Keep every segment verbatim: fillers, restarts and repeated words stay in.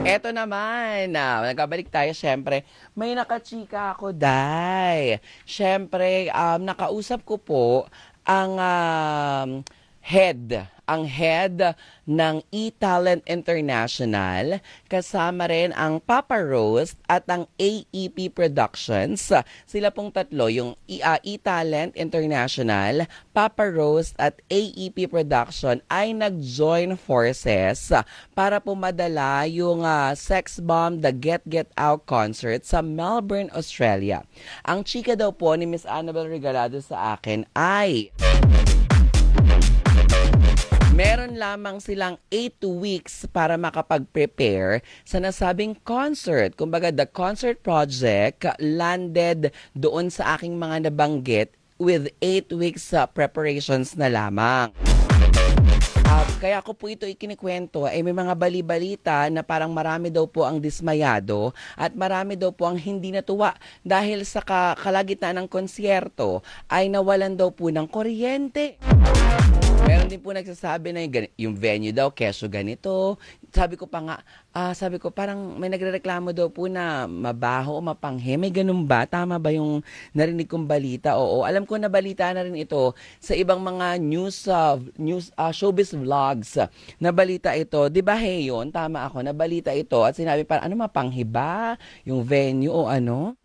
Eto naman, ah, nagkabalik tayo siyempre. May nakachika ako, Day. Siyempre, um, nakausap ko po ang um, head, ang head ng E-Talent International, kasama rin ang Papa Roast at ang A E P Productions. Sila pong tatlo, yung E- uh, E-Talent International, Papa Roast at A E P Production ay nag-join forces para pumadala yung uh, Sex Bomb The Get Get Out concert sa Melbourne, Australia. Ang chika daw po ni Miss Annabel Regalado sa akin ay meron lamang silang eight weeks para makapag-prepare sa nasabing concert. Kumbaga, the concert project landed doon sa aking mga nabanggit with eight weeks uh, preparations na lamang. Uh, kaya ko po ito ikinikwento, ay eh, may mga bali-balita na parang marami daw po ang dismayado at marami daw po ang hindi natuwa dahil sa kalagitnaan ng konsyerto ay nawalan daw po ng kuryente. Meron din po nagsasabi na yung, yung venue daw, keso ganito. Sabi ko pa nga, ah, sabi ko parang may nagrereklamo daw po na mabaho o mapanghe. May ganun ba? Tama ba yung narinig kong balita? Oo, alam ko na balita na rin ito sa ibang mga news, uh, news uh, showbiz vlogs na balita ito. Di ba hey yun? Tama ako, na balita ito. At sinabi parang, ano mapanghe ba? Yung venue o ano?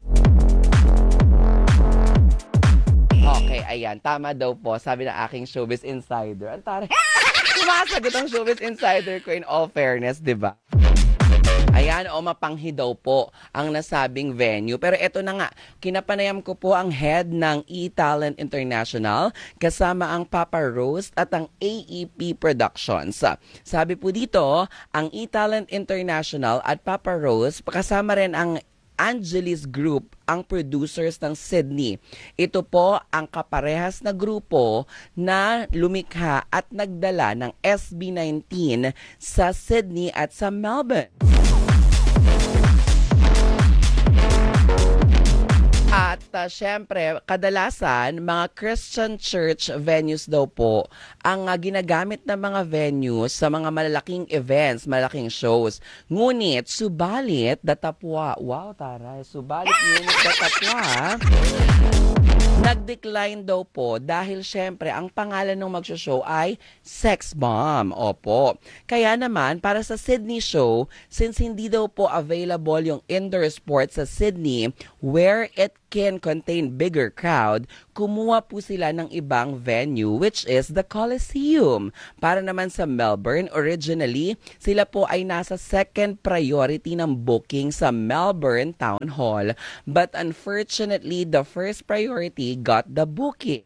Okay, ayan. Tama daw po. Sabi ng aking showbiz insider. Ang taray. Sumasagot ang showbiz insider ko in all fairness, di ba? Ayan, o mapanghi daw po ang nasabing venue. Pero eto na nga, kinapanayam ko po ang head ng E-Talent International kasama ang Papa Roast at ang A E P Productions. Sabi po dito, ang E-Talent International at Papa Roast, kasama rin ang Angelis Group, ang producers ng Sydney. Ito po ang kaparehas na grupo na lumikha at nagdala ng S B nineteen sa Sydney at sa Melbourne. At uh, syempre, kadalasan, mga Christian church venues daw po ang uh, ginagamit ng mga venues sa mga malalaking events, malaking shows. Ngunit, subalit, datapwa, wow, taray, subalit, ngunit, datapwa, nag-decline daw po dahil syempre ang pangalan ng magsho-show ay Sex Bomb. Opo. Kaya naman, para sa Sydney show, since hindi daw po available yung indoor sports sa Sydney where it can contain bigger crowd, kumuha po sila ng ibang venue which is the Coliseum. Para naman sa Melbourne, originally, sila po ay nasa second priority ng booking sa Melbourne Town Hall. But unfortunately, the first priority got the booking.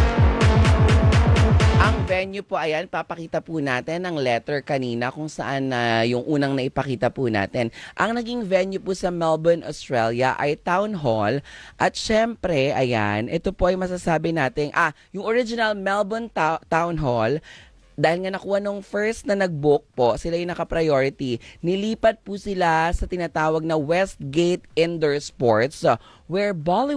Ang venue po, ayan, papakita po natin ang letter kanina kung saan uh, yung unang naipakita po natin. Ang naging venue po sa Melbourne, Australia ay Town Hall. At syempre, ayan, ito po ay masasabi natin, ah, yung original Melbourne ta- Town Hall, dahil nga nakuha nung first na nag-book po, sila yung naka-priority, nilipat po sila sa tinatawag na Westgate Indoor Sports, uh, where Bollywood